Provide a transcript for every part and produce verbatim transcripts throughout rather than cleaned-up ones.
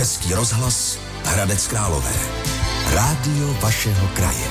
Český rozhlas Hradec Králové. Rádio vašeho kraje.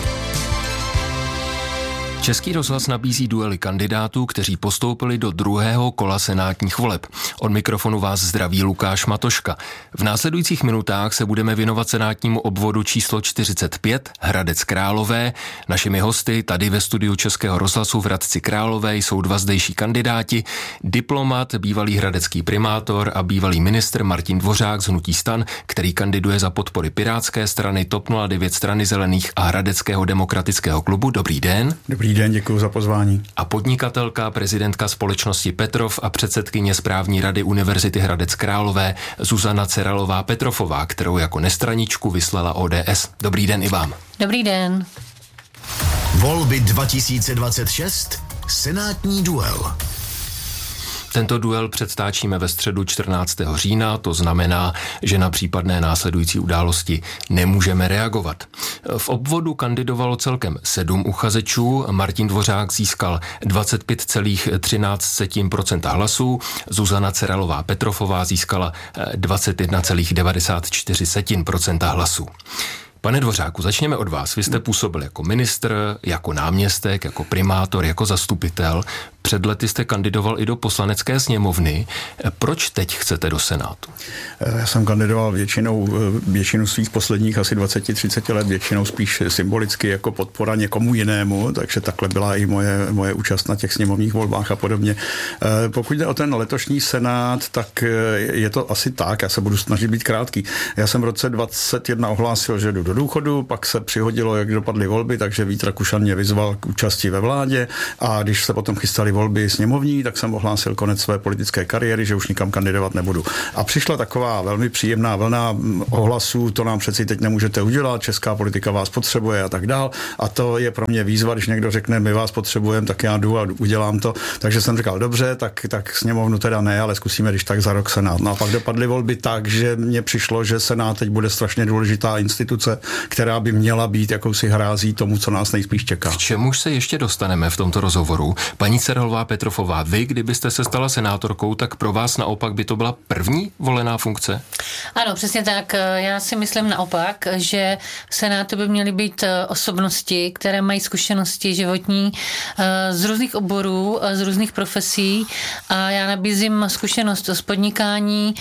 Český rozhlas nabízí duely kandidátů, kteří postoupili do druhého kola senátních voleb. Od mikrofonu vás zdraví Lukáš Matoška. V následujících minutách se budeme věnovat senátnímu obvodu číslo čtyřicet pět Hradec Králové. Našimi hosty tady ve studiu Českého rozhlasu v Hradci Králové jsou dva zdejší kandidáti, diplomat, bývalý hradecký primátor a bývalý ministr Martin Dvořák z hnutí STAN, který kandiduje za podpory Pirátské strany, TOP nula devět, Strany zelených a Hradeckého demokratického klubu. Dobrý den. Dobrý den, děkuji za pozvání. A podnikatelka, prezidentka společnosti Petrov a předsedkyně správní rady Univerzity Hradec Králové Zuzana Ceralová-Petrofová, kterou jako nestraničku vyslala O D S. Dobrý den i vám. Dobrý den. Volby dva tisíce dvacet šest. Senátní duel. Tento duel předtáčíme ve středu čtrnáctého října, to znamená, že na případné následující události nemůžeme reagovat. V obvodu kandidovalo celkem sedm uchazečů, Martin Dvořák získal dvacet pět celá třináct procenta hlasů, Zuzana Ceralová-Petrofová získala dvacet jedna celá devadesát čtyři procenta hlasů. Pane Dvořáku, začněme od vás. Vy jste působil jako ministr, jako náměstek, jako primátor, jako zastupitel. Před lety jste kandidoval i do poslanecké sněmovny. Proč teď chcete do Senátu? Já jsem kandidoval většinou, většinu svých posledních asi dvacet třicet let, většinou spíš symbolicky jako podpora někomu jinému, takže takhle byla i moje, moje účast na těch sněmovních volbách a podobně. Pokud jde o ten letošní Senát, tak je to asi tak, já se budu snažit být krátký. Já jsem v roce dvacet jedna ohlásil, že jdu do důchodu, pak se přihodilo, jak dopadly volby, takže Vít Rakušan mě vyzval k účasti ve vládě a když se potom chystaly volby sněmovní, tak jsem ohlásil konec své politické kariéry, že už nikam kandidovat nebudu. A přišla taková velmi příjemná vlna ohlasů, to nám přeci teď nemůžete udělat, česká politika vás potřebuje a tak dál. A to je pro mě výzva, když někdo řekne, my vás potřebujeme, tak já jdu a udělám to. Takže jsem říkal, dobře, tak, tak sněmovnu teda ne, ale zkusíme když tak za rok Senát. No a pak dopadly volby tak, že mně přišlo, že Senát teď bude strašně důležitá instituce, která by měla být jakousi hrází tomu, co nás nejspíš čeká. K čemuž se ještě dostaneme v tomto rozhovoru. Paní Ceralová-Petrofová, vy, kdybyste se stala senátorkou, tak pro vás naopak by to byla první volená funkce? Ano, přesně tak. Já si myslím naopak, že v Senátu by měly být osobnosti, které mají zkušenosti životní z různých oborů, z různých profesí a já nabízím zkušenost z podnikání,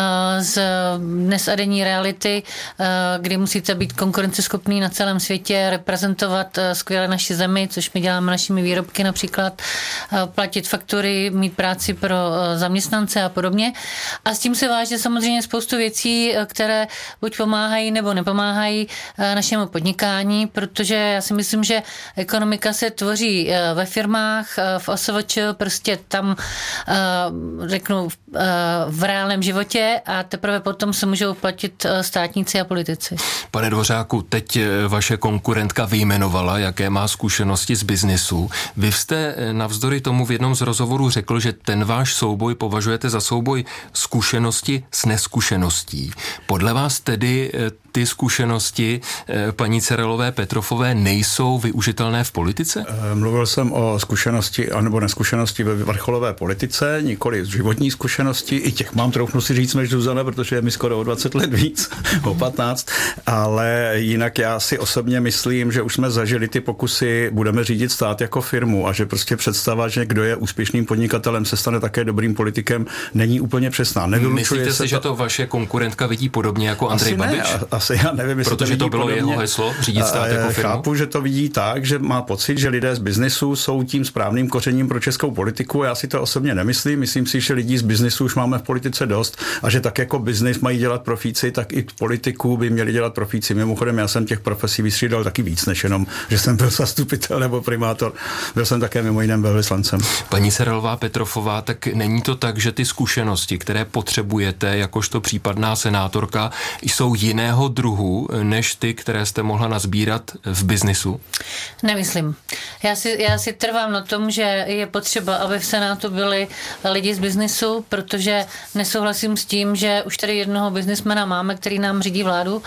z dnes a denní reality, kdy musíte být konkurenceschopný na celém světě, reprezentovat skvěle naši zemi, což my děláme našimi výrobky například, platit faktury, mít práci pro zaměstnance a podobně. A s tím se váže samozřejmě spoustu věcí, které buď pomáhají nebo nepomáhají našemu podnikání, protože já si myslím, že ekonomika se tvoří ve firmách, v O S V Č, prostě tam řeknu v reálném životě a teprve potom se můžou platit státníci a politici. Pane Dvořáku, teď vaše konkurentka vyjmenovala, jaké má zkušenosti z biznisu. Vy jste navzdory tomu v jednom z rozhovorů řekl, že ten váš souboj považujete za souboj zkušenosti s neskušeností. Podle vás tedy ty zkušenosti paní Ceralové-Petrofové nejsou využitelné v politice? Mluvil jsem o zkušenosti anebo neskušenosti ve vrcholové politice, nikoli životní zkušenosti, i těch mám, troufnu si říct, než Zuzana, protože je mi skoro o dvacet let víc, o patnáct, ale jinak já si osobně myslím, že už jsme zažili ty pokusy, budeme řídit stát jako firmu a že prostě představa, že kdo je úspěšným podnikatelem, se stane také dobrým politikem, není úplně přesná. Myslíte si, že to vaše konkurentka vidí podobně jako Andrej Babiš? Asi já nevím, protože to, to bylo podobně. Jeho heslo, řídit stát jako firmu. Chápu, že to vidí tak, že má pocit, že lidé z biznisu jsou tím správným kořením pro českou politiku. Já si to osobně nemyslím. Myslím si, že lidí z biznisu už máme v politice dost a že tak jako biznis mají dělat profíci, tak i politiků by měli dělat profíci. Mimochodem, já jsem těch profesí vystřídal taky víc, než jenom, že jsem byl zastupitel nebo primátor. Byl jsem také mimo jiném velvyslancem. Paní Ceralová-Petrofová, tak není to tak, že ty zkušenosti, které potřebujete jakožto případná senátorka, jsou jiného druhu, než ty, které jste mohla nazbírat v biznisu? Nemyslím. Já si, já si trvám na tom, že je potřeba, aby v Senátu byli lidi z biznisu, protože nesouhlasím s tím, že už tady jednoho biznismena máme, který nám řídí vládu,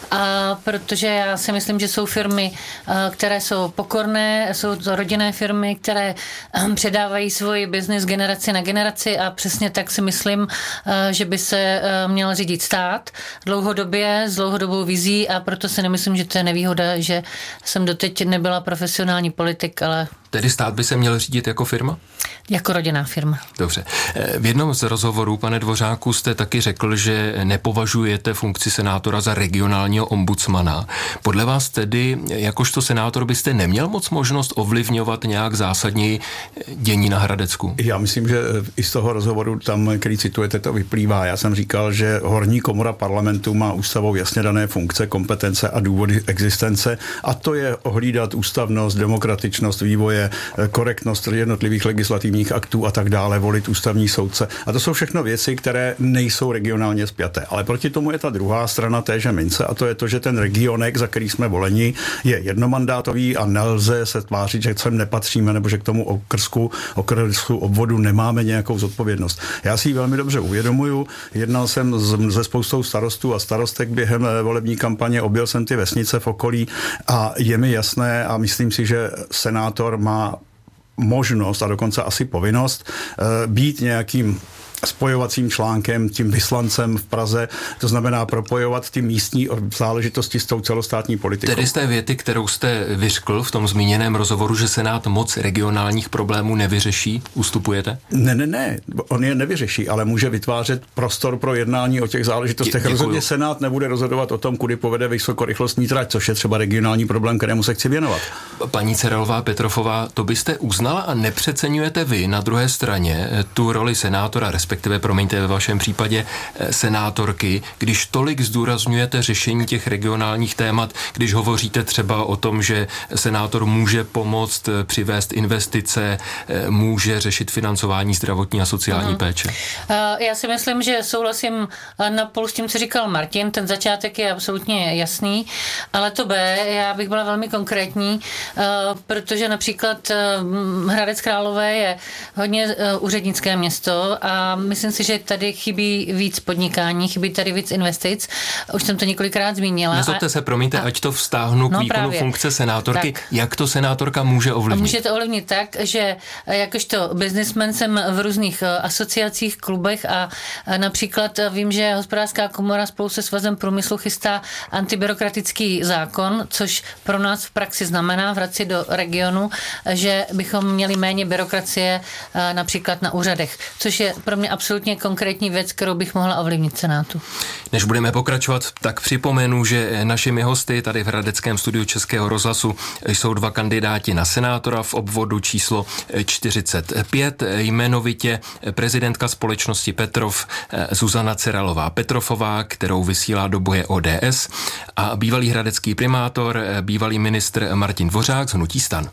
a protože já si myslím, že jsou firmy, které jsou pokorné, jsou to rodinné firmy, které předávají svůj biznis generaci na generaci a přesně tak si myslím, že by se měl řídit stát dlouhodobě, s dlouhodobou vizí, a proto si nemyslím, že to je nevýhoda, že jsem doteď nebyla profesionální politik, ale... Tedy stát by se měl řídit jako firma? Jako rodinná firma. Dobře. V jednom z rozhovorů, pane Dvořáku, jste taky řekl, že nepovažujete funkci senátora za regionálního ombudsmana. Podle vás tedy, jakožto senátor, byste neměl moc možnost ovlivňovat nějak zásadněji dění na Hradecku? Já myslím, že i z toho rozhovoru tam, který citujete, to vyplývá. Já jsem říkal, že horní komora parlamentu má ústavou jasně dané funkce, kompetence a důvody existence, a to je ohlídat ústavnost, demokratičnost vývoje, korektnost jednotlivých legislativních aktů a tak dále, volit ústavní soudce. A to jsou všechno věci, které nejsou regionálně spjaté. Ale proti tomu je ta druhá strana téže mince, a to je to, že ten regionek, za který jsme voleni, je jednomandátový a nelze se tvářit, že sem nepatříme nebo že k tomu okrsku, okrsku obvodu nemáme nějakou zodpovědnost. Já si ji velmi dobře uvědomuju. Jednal jsem se spoustou starostů a starostek během volební kampaně, objel jsem ty vesnice v okolí a je mi jasné a myslím si, že senátor má možnost a dokonce asi povinnost být nějakým spojovacím článkem, tím vyslancem v Praze, to znamená propojovat ty místní záležitosti s tou celostátní politikou. Tedy z té věty, kterou jste vyřkl v tom zmíněném rozhovoru, že Senát moc regionálních problémů nevyřeší, ustupujete? Ne, ne, ne, on je nevyřeší, ale může vytvářet prostor pro jednání o těch záležitostech. Děkuju. Rozhodně Senát nebude rozhodovat o tom, kudy povede vysokorychlostní trať, což je třeba regionální problém, kterému se chci věnovat. Paní Cerelová Petrofová, to byste uznala a nepřeceňujete vy na druhé straně tu roli senátora, respektive, promiňte, ve vašem případě senátorky, když tolik zdůrazňujete řešení těch regionálních témat, když hovoříte třeba o tom, že senátor může pomoct přivést investice, může řešit financování zdravotní a sociální uh-huh. péče? Já si myslím, že souhlasím napůl s tím, co říkal Martin, ten začátek je absolutně jasný, ale to B, já bych byla velmi konkrétní, protože například Hradec Králové je hodně úřednické město a myslím si, že tady chybí víc podnikání, chybí tady víc investic. Už jsem to několikrát zmínila. Nezlobte se, promiňte, a... ať to vztáhnu k no, výkonu právě. funkce senátorky. Tak. Jak to senátorka může ovlivnit? Může to ovlivnit tak, že jakožto businessman jsem v různých asociacích, klubech a například vím, že Hospodářská komora spolu se Svazem průmyslu chystá antibyrokratický zákon, což pro nás v praxi znamená v Hradci do regionu, že bychom měli méně byrokracie například na úřadech, což je pro mě absolutně konkrétní věc, kterou bych mohla ovlivnit Senátu. Než budeme pokračovat, tak připomenu, že našimi hosty tady v Hradeckém studiu Českého rozhlasu jsou dva kandidáti na senátora v obvodu číslo čtyřicet pět, jmenovitě prezidentka společnosti Petrov Zuzana Cerelová Petrofová, kterou vysílá do boje O D S, a bývalý hradecký primátor, bývalý ministr Martin Dvořák z hnutí STAN.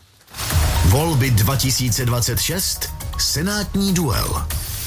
Volby dva tisíce dvacet šest, senátní duel.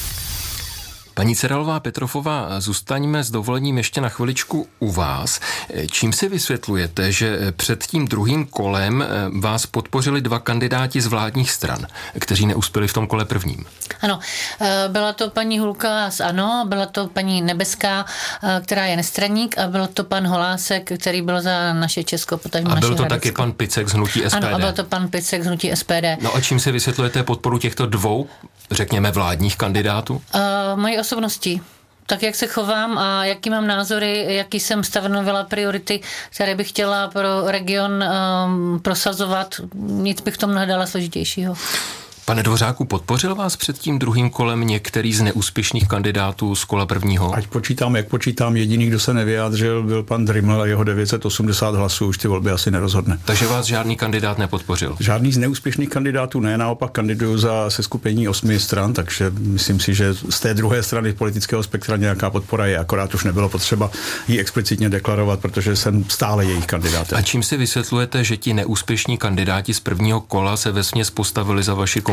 Paní Cerelová Petrofová, zůstaňme s dovolením ještě na chviličku u vás. Čím si vysvětlujete, že před tím druhým kolem vás podpořili dva kandidáti z vládních stran, kteří neuspěli v tom kole prvním? Ano, byla to paní Hulka z ANO, byla to paní Nebeská, která je nestraník, a byl to pan Holásek, který byl za naše Česko, potažmo naše A byl to Hradecko. taky pan Picek z hnutí S P D. Ano, a byl to pan Picek z hnutí S P D. No a čím si vysvětlujete podporu těchto dvou, řekněme, vládních kandidátů? Uh, mojí osobností. Tak, jak se chovám a jaký mám názory, jaký jsem stanovila priority, které bych chtěla pro region um, prosazovat, nic bych v tom nehledala složitějšího. Pane Dvořáku, podpořil vás před tím druhým kolem některý z neúspěšných kandidátů z kola prvního? Ať počítám, jak počítám, jediný, kdo se nevyjádřil, byl pan Dryml a jeho devět set osmdesát hlasů, už ty volby asi nerozhodne. Takže vás žádný kandidát nepodpořil? Žádný z neúspěšných kandidátů ne, naopak kandiduju za seskupení osmi stran, takže myslím si, že z té druhé strany politického spektra nějaká podpora je, akorát už nebylo potřeba ji explicitně deklarovat, protože jsem stále jejich kandidátem. A čím si vysvětlujete, že ti neúspěšní kandidáti z prvního kola se vesměs postavili za vaši konkurenci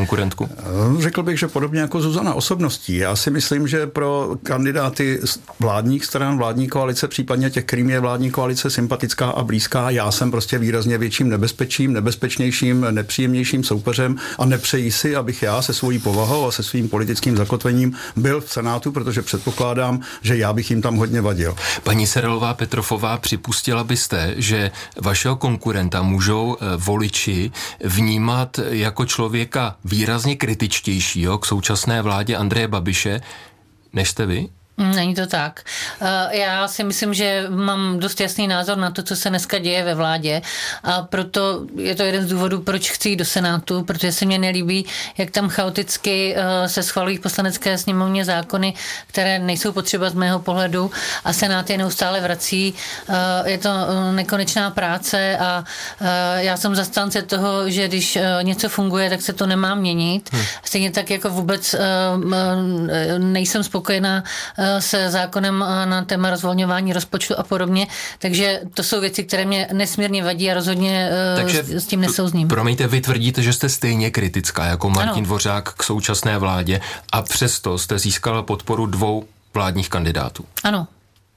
konkurentku? Řekl bych, že podobně jako Zuzana osobností. Já si myslím, že pro kandidáty vládních stran, vládní koalice, případně těch, kterým je vládní koalice sympatická a blízká, já jsem prostě výrazně větším nebezpečím, nebezpečnějším, nepříjemnějším soupeřem a nepřeji si, abych já se svojí povahou a se svým politickým zakotvením byl v Senátu, protože předpokládám, že já bych jim tam hodně vadil. Paní Serelová Petrofová, připustila byste, že vašeho konkurenta můžou voliči vnímat jako člověka výrazně kritičtějšího k současné vládě Andreje Babiše, než jste vy? Není to tak. Já si myslím, že mám dost jasný názor na to, co se dneska děje ve vládě a proto je to jeden z důvodů, proč chci jít do Senátu, protože se mně nelíbí, jak tam chaoticky se schvalují v poslanecké sněmovně zákony, které nejsou potřeba z mého pohledu a Senát je neustále vrací. Je to nekonečná práce a já jsem zastánce toho, že když něco funguje, tak se to nemá měnit. Hmm. Stejně tak jako vůbec nejsem spokojená se zákonem na téma rozvolňování rozpočtu a podobně. Takže to jsou věci, které mě nesmírně vadí a rozhodně Takže s tím nesouzním. Promiňte, vy tvrdíte, že jste stejně kritická jako Martin ano. Dvořák k současné vládě a přesto jste získala podporu dvou vládních kandidátů. Ano.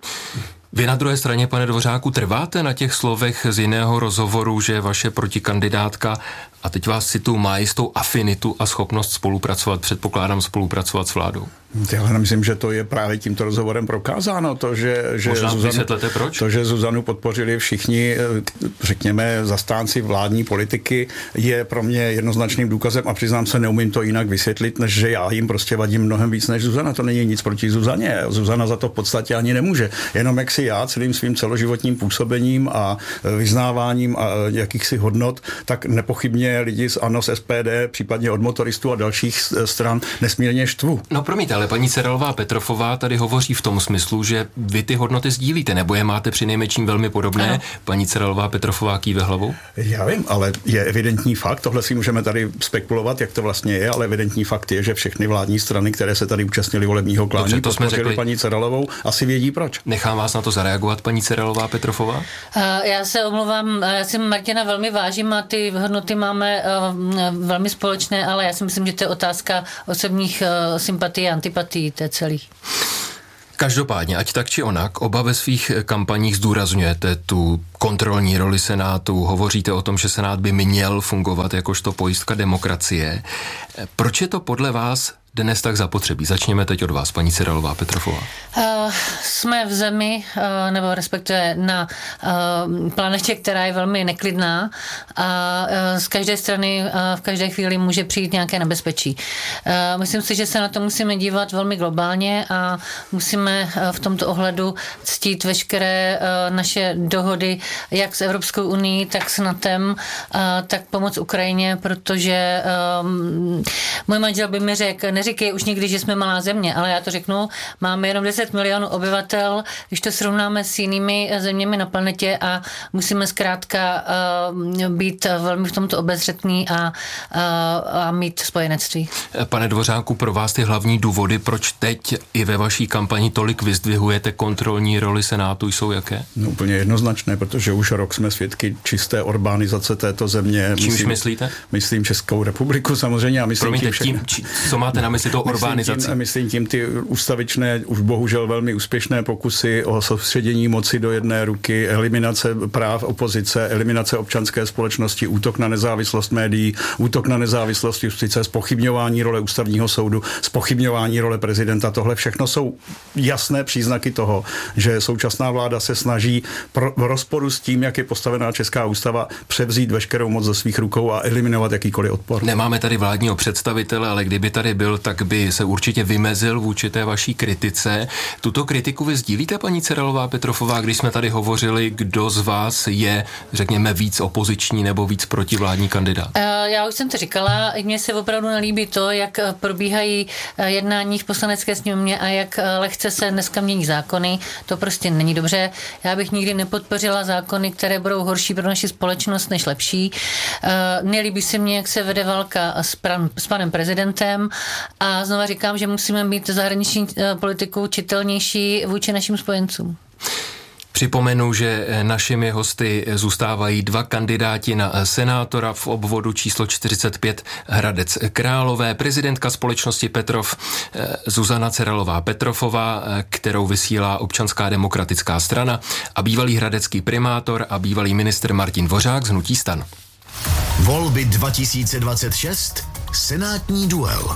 Vy na druhé straně, pane Dvořáku, trváte na těch slovech z jiného rozhovoru, že vaše protikandidátka, a teď vás cituju, má jistou afinitu a schopnost spolupracovat, předpokládám spolupracovat s vládou? Já myslím, že to je právě tímto rozhovorem prokázáno, to, že, že, Zuzanu, proč? to, že Zuzanu podpořili všichni, řekněme, zastánci vládní politiky, je pro mě jednoznačným důkazem a přiznám se, neumím to jinak vysvětlit, než že já jim prostě vadím mnohem víc než Zuzana. To není nic proti Zuzaně. Zuzana za to v podstatě ani nemůže. Jenom jak si já celým svým celoživotním působením a vyznáváním a jakýchsi hodnot, tak nepochybně lidi z ANO, z S P D, případně od motoristů a dalších stran nesmírně štvu. No promiňte, ale paní Serelová Petrofová tady hovoří v tom smyslu, že vy ty hodnoty sdílíte, nebo je máte přinejmenším velmi podobné. Ano. Paní Serelová Petrofová kýve hlavou? Já vím, ale je evidentní fakt, tohle si můžeme tady spekulovat, jak to vlastně je, ale evidentní fakt je, že všechny vládní strany, které se tady účastnily volebního klání, to jsme řekli paní Serelovou, asi vědí proč. Nechám vás na to zareagovat, paní Serelová Petrofová? Já se omlouvám, já si Martina velmi vážím a ty hodnoty máme velmi společné, ale já si myslím, že to je otázka osobních sympatií a antipatií, to je celý. Každopádně, ať tak či onak, oba ve svých kampaních zdůrazňujete tu kontrolní roli Senátu, hovoříte o tom, že Senát by měl fungovat jakožto pojistka demokracie. Proč je to podle vás dnes tak zapotřebí? Začněme teď od vás, paní Serelová Petrofová. Uh, jsme v zemi, uh, nebo respektive na uh, planetě, která je velmi neklidná a uh, z každé strany uh, v každé chvíli může přijít nějaké nebezpečí. Uh, myslím si, že se na to musíme dívat velmi globálně a musíme uh, v tomto ohledu ctít veškeré uh, naše dohody, jak s Evropskou unií, tak s NATEM, uh, tak pomoc Ukrajině, protože um, můj manžel by mi řekl, neříkej už nikdy, že jsme malá země, ale já to řeknu, máme jenom deset milionů obyvatel, když to srovnáme s jinými zeměmi na planetě a musíme zkrátka uh, být velmi v tomto obezřetný a, uh, a mít spojenectví. Pane Dvořáku, pro vás ty hlavní důvody, proč teď i ve vaší kampani tolik vyzdvihujete kontrolní roli Senátu, jsou jaké? No, úplně jednoznačné, protože už rok jsme svědky čisté orbánizace této země. Čímž myslím, myslíte? Myslím Českou republiku samozřejmě a myslím Promiňte, tím, tím či, co máte na mysli to urbanizaci? Myslím tím, myslím tím ty ústavičné, už bohužel velmi úspěšné pokusy o soustředění moci do jedné ruky, eliminace práv opozice, eliminace občanské společnosti, útok na nezávislost médií, útok na nezávislost justice, zpochybňování role ústavního soudu, zpochybňování role prezidenta. Tohle všechno jsou jasné příznaky toho, že současná vláda se snaží pro, v rozporu s tím, jak je postavená česká ústava, převzít veškerou moc ze svých rukou a eliminovat jakýkoliv odpor. Nemáme tady vládního představitele, ale kdyby tady byl, tak by se určitě vymezil vůči té vaší kritice. Tuto kritiku vy sdílíte, paní Serelová Petrofová, když jsme tady hovořili, kdo z vás je, řekněme, víc opoziční nebo víc protivládní kandidát? Já už jsem to říkala, mně se opravdu nelíbí to, jak probíhají jednání v poslanecké sněmovně a jak lehce se dneska mění zákony. To prostě není dobře. Já bych nikdy nepodpořila zákony, které budou horší pro naši společnost než lepší. Nelíbí se mně, jak se vede válka s, pran, s panem prezidentem a znova říkám, že musíme být zahraniční politikou čitelnější vůči našim spojencům. Připomenu, že našimi hosty zůstávají dva kandidáti na senátora v obvodu číslo čtyřicet pět Hradec Králové, prezidentka společnosti Petrov Zuzana Cerelová Petrofová, kterou vysílá Občanská demokratická strana, a bývalý hradecký primátor a bývalý ministr Martin Dvořák z hnutí STAN. Volby dva tisíce dvacet šest. Senátní duel.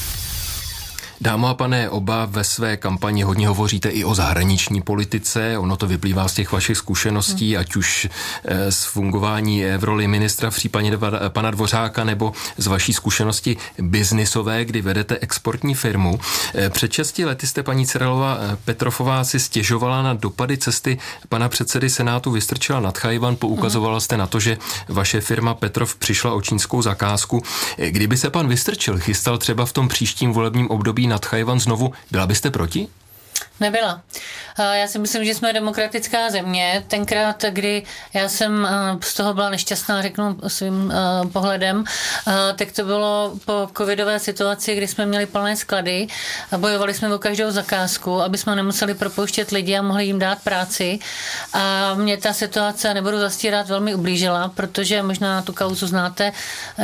Dámo a pane, oba ve své kampani hodně hovoříte i o zahraniční politice, ono to vyplývá z těch vašich zkušeností, ať už z fungování v roli ministra v případě pana Dvořáka, nebo z vaší zkušenosti biznisové, kdy vedete exportní firmu. Před šesti lety jste, paní Cerelová Petrofová, si stěžovala na dopady cesty pana předsedy Senátu Vystrčila nad Tchaj-wan, poukazovala jste na to, že vaše firma Petrov přišla o čínskou zakázku. Kdyby se pan Vystrčil chystal třeba v tom příštím volebním období na Tchaj-wan znovu, byla byste proti? Nebyla. Já si myslím, že jsme demokratická země. Tenkrát, kdy já jsem z toho byla nešťastná, řeknu svým pohledem, tak to bylo po covidové situaci, kdy jsme měli plné sklady a bojovali jsme o každou zakázku, aby jsme nemuseli propouštět lidi a mohli jim dát práci. A mě ta situace, nebudu zastírat, velmi ublížila, protože možná tu kauzu znáte,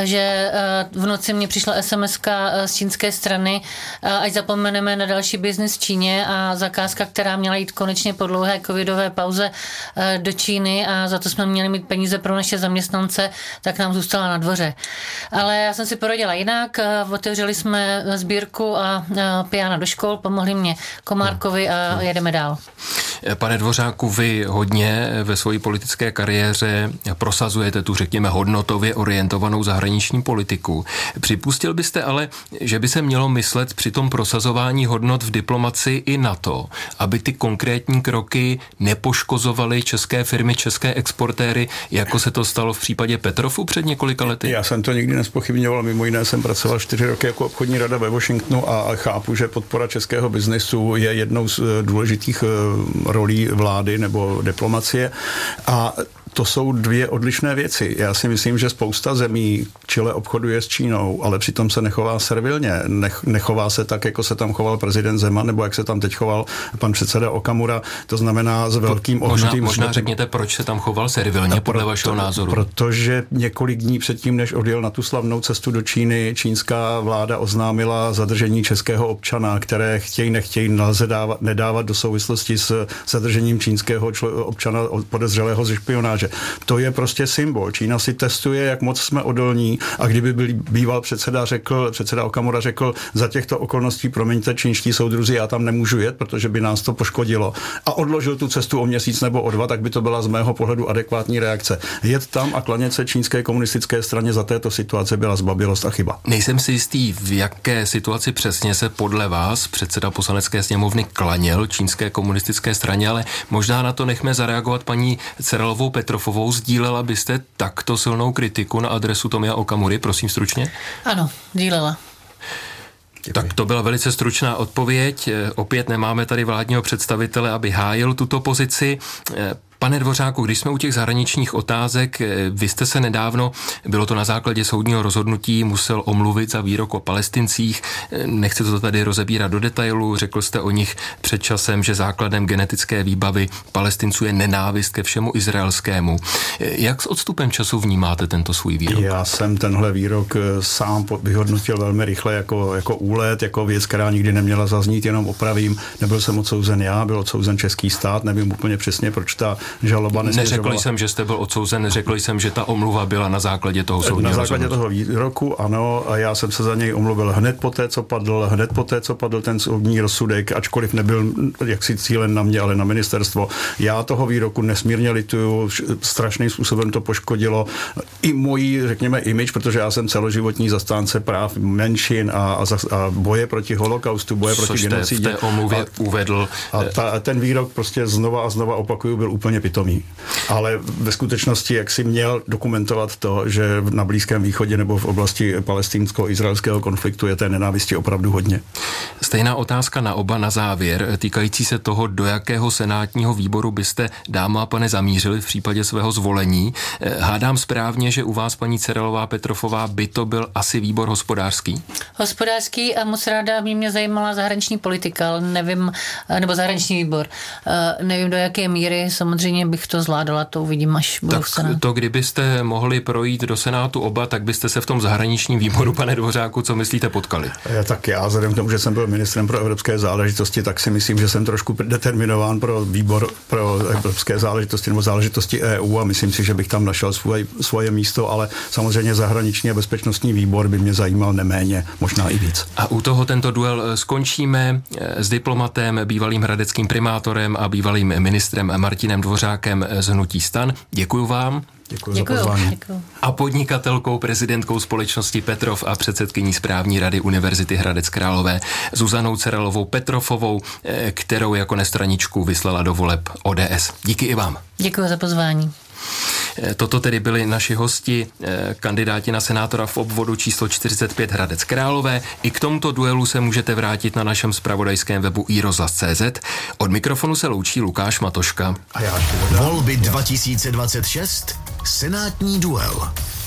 že v noci mě přišla es em eska z čínské strany, ať zapomeneme na další biznis v Číně, a zakázka, která měla jít konečně po dlouhé covidové pauze do Číny a za to jsme měli mít peníze pro naše zaměstnance, tak nám zůstala na dvoře. Ale já jsem si poradila jinak, otevřeli jsme sbírku a pijána do škol, pomohli mě Komárkovi a jedeme dál. Pane Dvořáku, vy hodně ve své politické kariéře prosazujete tu, řekněme, hodnotově orientovanou zahraniční politiku. Připustil byste ale, že by se mělo myslet při tom prosazování hodnot v diplomacii i na to, aby ty konkrétní kroky nepoškozovaly české firmy, české exportéry, jako se to stalo v případě Petrofu před několika lety? Já jsem to nikdy nespochybňoval, mimo jiné jsem pracoval čtyři roky jako obchodní rada ve Washingtonu a chápu, že podpora českého biznesu je jednou z důležitých rolí vlády nebo diplomacie, a to jsou dvě odlišné věci. Já si myslím, že spousta zemí čile obchoduje s Čínou, ale přitom se nechová servilně. Nech, nechová se tak, jako se tam choval prezident Zeman, nebo jak se tam teď choval pan předseda Okamura. To znamená s velkým možná, možná řekněte, proč se tam choval servilně, podle vašeho názoru. Protože několik dní předtím, než odjel na tu slavnou cestu do Číny, čínská vláda oznámila zadržení českého občana, které chtějí, nechtějí, nelze dávat, nedávat do souvislosti s zadržením čínského člo, občana podezřelého ze špionáže. To je prostě symbol. Čína si testuje, jak moc jsme odolní, a kdyby byl býval předseda řekl, předseda Okamura řekl, za těchto okolností, promiňte, čínští soudruzi, já tam nemůžu jet, protože by nás to poškodilo, a odložil tu cestu o měsíc nebo o dva, tak by to byla z mého pohledu adekvátní reakce. Jet tam a klanět se čínské komunistické straně za této situace byla zbabilost a chyba. Nejsem si jistý, v jaké situaci přesně se podle vás předseda Poslanecké sněmovny klaněl čínské komunistické straně, ale možná na to nechme zareagovat paní Cerelovou Petrofovou. Sdílela byste takto silnou kritiku na adresu Tomia Okamury? Prosím stručně. Ano, sdílela. Tak to byla velice stručná odpověď. Opět nemáme tady vládního představitele, aby hájil tuto pozici. Pane Dvořáku, když jsme u těch zahraničních otázek, vy jste se nedávno, bylo to na základě soudního rozhodnutí, musel omluvit za výrok o Palestincích. Nechci to tady rozebírat do detailu, řekl jste o nich před časem, že základem genetické výbavy Palestinců je nenávist ke všemu izraelskému. Jak s odstupem času vnímáte tento svůj výrok? Já jsem tenhle výrok sám vyhodnotil velmi rychle jako, jako úlet, jako věc, která nikdy neměla zaznít, jenom opravím. Nebyl jsem odsouzen já, byl odsouzen český stát, nevím úplně přesně, proč ta žaloba nesměřovala. Neřekl jsem, že jste byl odsouzen, řekl jsem, že ta omluva byla na základě toho soudního Na základě toho výroku, ano, a já jsem se za něj omluvil hned poté, co padl, hned poté, co padl ten soudní rozsudek, ačkoliv nebyl jaksi cílen na mě, ale na ministerstvo. Já toho výroku nesmírně lituju, strašným způsobem to poškodilo i mojí, řekněme, image, protože já jsem celoživotní zastánce práv menšin a, a, a boje proti holokaustu, boje Což proti genocidě. V té omluvě a, uvedl. A, ta, a ten výrok prostě znova a znova opakuju, byl úplně úplně pitomý. Ale ve skutečnosti, jak si měl dokumentovat to, že na Blízkém východě nebo v oblasti palestinsko-izraelského konfliktu je té nenávisti opravdu hodně. Stejná otázka na oba na závěr, týkající se toho, do jakého senátního výboru byste, dáma a pane, zamířili v případě svého zvolení. Hádám správně, že u vás, paní Cerelová Petrofová, by to byl asi výbor hospodářský? Hospodářský a moc ráda by mě zajímala zahraniční politika, ale nevím, nebo zahraniční výbor. Nevím, do jaké míry, samozřejmě bych to zvládala, to uvidím, až budu v Senátu. To, kdybyste mohli projít do Senátu oba, tak byste se v tom zahraničním výboru, pane Dvořáku, co myslíte, potkali? Tak já, vzhledem k tomu, že jsem byl ministrem pro evropské záležitosti, tak si myslím, že jsem trošku determinován pro výbor pro evropské záležitosti nebo záležitosti E U a myslím si, že bych tam našel svoje, svoje místo, ale samozřejmě zahraniční a bezpečnostní výbor by mě zajímal neméně, možná i víc. A u toho tento duel skončíme s diplomatem, bývalým hradeckým primátorem a bývalým ministrem Martinem Dvořákem z hnutí STAN. Děkuju vám. Děkuji, Děkuji za pozvání. Děkuji. A podnikatelkou, prezidentkou společnosti Petrov a předsedkyní správní rady Univerzity Hradec Králové Zuzanou Cerelovou Petrofovou, kterou jako nestraničku vyslala do voleb O D S. Díky i vám. Děkuji za pozvání. Toto tedy byli naši hosti, kandidáti na senátora v obvodu číslo čtyřicet pět Hradec Králové. I k tomuto duelu se můžete vrátit na našem zpravodajském webu i rozhlas tečka cé zet. Od mikrofonu se loučí Lukáš Matoška. A já Volby dva tisíce dvacet šest, senátní duel.